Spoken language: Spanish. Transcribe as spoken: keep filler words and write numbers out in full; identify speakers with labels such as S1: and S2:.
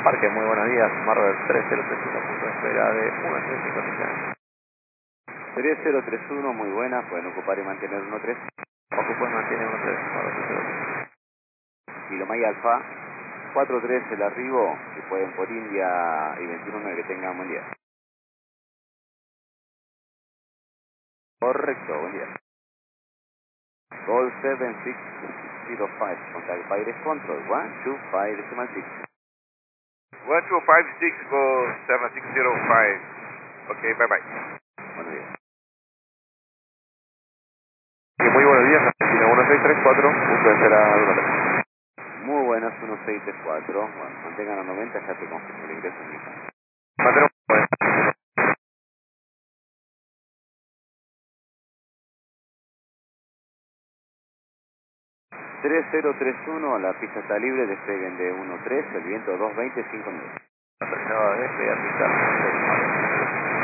S1: Parque, muy buenos días. Marvel tres cero tres uno, punto de espera de uno tres cinco condiciones.
S2: tres cero tres uno, muy buena, pueden ocupar y mantener uno tres.
S1: Ocupo y mantiene uno tres, Marvel tres cero tres.
S2: Kilo Maya Alfa, cuatro tres el arribo, y pueden por India y veintiuno nueve, que tengan buen día. Correcto, buen día. Gold seven six zero five, contact Pirates Control, one two five decimal six.
S3: one two five six, go seven six zero five. Ok, bye bye.
S2: Buenos días.
S1: Y muy buenos días, Argentina uno seis tres cuatro, punto de espera uno tres.
S2: Muy buenas, uno seis tres cuatro, bueno, mantengan a noventa, ya te confirmo el ingreso en mi casa.
S1: Mantenemos.
S2: tres cero tres uno, la pista está libre, despeguen de uno tres, el viento dos veinte, cinco minutos.
S1: Aterrizada de Beatriz Carlos.